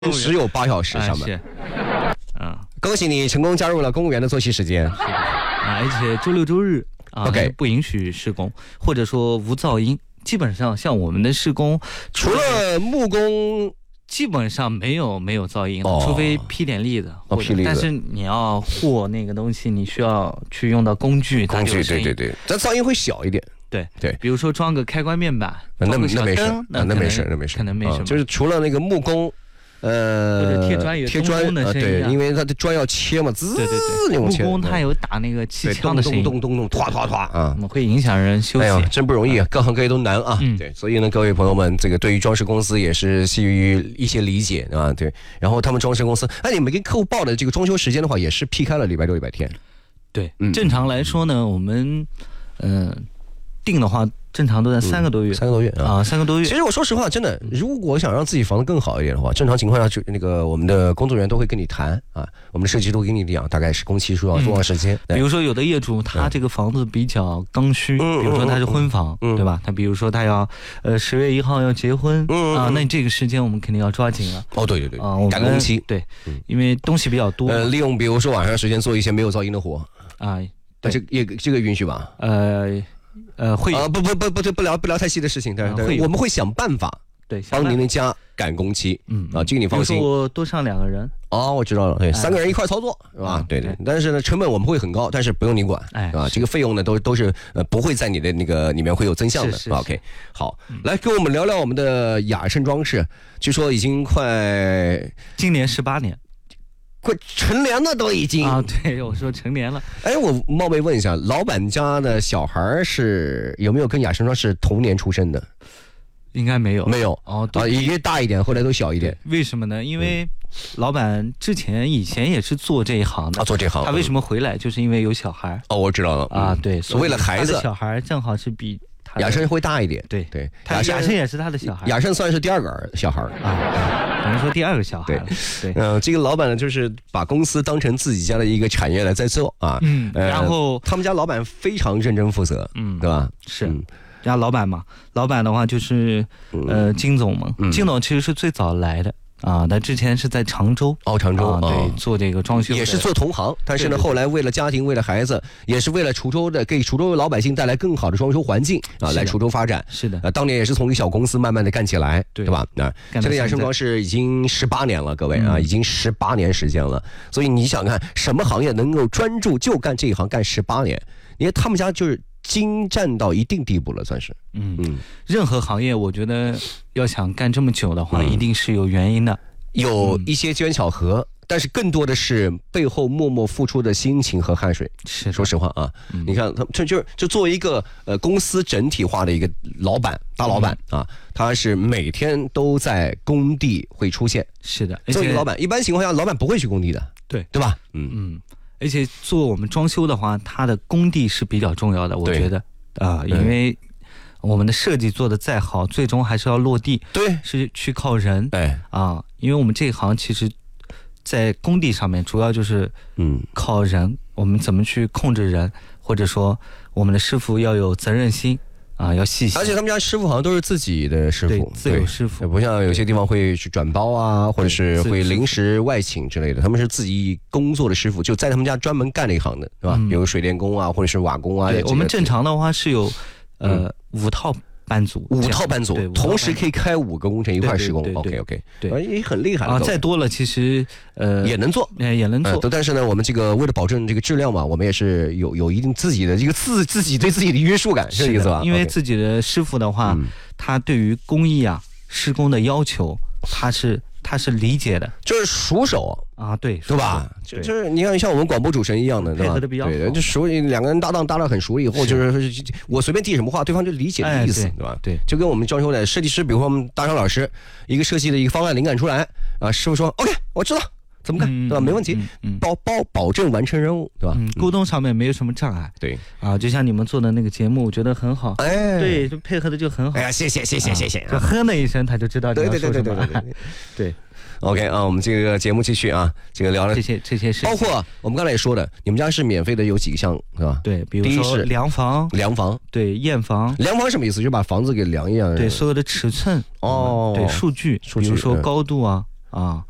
只有8小时上班。恭喜你成功加入了公务员的作息时间。 而且周六周日 OK 不允许施工，或者说无噪音。基本上像我们的施工， 除了木工， 基本上没有噪音，除非劈点粒子。 劈粒子。 但是你要和那个东西，你需要去用到工具， 对，但噪音会小一点。 对，比如说装个开关面板， 那没事，那没事， 可能没什么。 就是除了那个木工， 或者贴砖的声音， 对，因为它的砖要切嘛，滋， 对，木工它有打那个气枪的声音， 咚，唰啊， 会影响人休息。 哎呀，真不容易，各行各业都难啊。对，所以呢，各位朋友们，这个对于装饰公司也是基于一些理解啊。对，然后他们装饰公司，你们跟客户报的这个装修时间的话，也是劈开了礼拜六、礼拜天。 对，正常来说呢，我们定的话，正常都在3个多月 ，3个多月啊 ，3个多月。 其实我说实话，真的，如果想让自己房子更好一点的话，正常情况下就那个我们的工作人员都会跟你谈啊，我们的设计都会跟你讲大概是工期多少时间。 比如说有的业主他这个房子比较刚需，比如说他是婚房，对吧？他比如说他要10月1号要结婚啊，那这个时间我们肯定要抓紧了。 对赶工期。 对，因为东西比较多， 利用比如说晚上时间做一些没有噪音的活啊， 这个允许吧？ 会不聊太细的事情，对，我们会想办法， 对， 帮您的家赶工期，这个你放心。 比如说我多上2个人， 我知道了，对，3个人一块操作，是吧？对，但是呢，成本我们会很高，但是不用你管，是吧？这个费用呢，都是不会在你的那个里面会有增项的。OK， 好，来跟我们聊聊我们的雅盛装饰，据说已经今年18年。 快成年了都已经对，我说成年了。 我冒昧问一下，老板家的小孩有没有跟雅盛装饰同年出生的？ 应该没有一个大一点，后来都小一点。 为什么呢？因为老板以前也是做这一行的， 做这行。 他为什么回来？就是因为有小孩。 我知道了对， 为了孩子， 小孩正好是比雅盛会大一点。 对，雅盛也是他的小孩。 雅盛算是第2个小孩等于说第2个小孩了。对， 这个老板呢，就是把公司当成自己家的一个产业来在做啊。 然后他们家老板非常认真负责，对吧？ 是。然后老板的话就是金总嘛，金总其实是最早来的。他之前是在常州，对，做这个装修也是做同行，但是呢，后来为了家庭，为了孩子，也是为了滁州给滁州老百姓带来更好的装修环境来滁州发展。 是的， 当年也是从一个小公司慢慢的干起来，对吧？现在雅盛装饰已经18年了，各位已经18年时间了。所以你想看什么行业能够专注就干这一行干18年？因为他们家就是精湛到一定地步了，算是。 任何行业我觉得要想干这么久的话，一定是有原因的， 有一些机缘巧合，但是更多的是背后默默付出的辛勤和汗水。 是， 说实话你看他就作为一个公司整体化的一个大老板他是每天都在工地会出现。 是的， 作为一个老板，一般情况下老板不会去工地的，对吧？ 而且做我们装修的话，它的工地是比较重要的，我觉得因为我们的设计做得再好，最终还是要落地， 对， 是去靠人。因为我们这一行其实在工地上面主要就是靠人，我们怎么去控制人，或者说我们的师傅要有责任心要细心。 而且他们家师傅好像都是自己的师傅， 自有师傅， 不像有些地方会去转包或者是会临时外请之类的，他们是自己工作的师傅，就在他们家专门干这一行的，对吧？比如水电工或者是瓦工对，我们正常的话是有5套班组， 同时可以开5个工程一块施工。OK， 对，也很厉害了。 再多了其实也能做，但是呢，我们这个为了保证这个质量嘛，我们也是有一定自己的这个自己对自己的约束感，是这意思吧？ 因为自己的师傅的话，他对于工艺施工的要求，他是理解的， 就是熟手对吧？就是你看，像我们广播主持人一样的，对吧？对，就熟，2个人搭档得很熟了以后，就是我随便递什么话，对方就理解的意思，对吧？ 对， 就跟我们装修的设计师，比如说我们大商老师，一个设计的一个方案灵感出来师傅说 OK， 我知道怎么干，对吧？没问题，保证完成任务，对吧？ 沟通上面没有什么障碍， 对就像你们做的那个节目，我觉得很好，对，就配合的就很好。 谢谢， 就呵那一声，他就知道你要说什么。对。 OK 我们这个节目继续这个聊了这些事， 包括我们刚才也说的，你们家是免费的有几项，是吧？ 对，比如说量房，对，验房。 量房什么意思？就把房子给量一样。 对，所有的尺寸，对，数据，比如说高度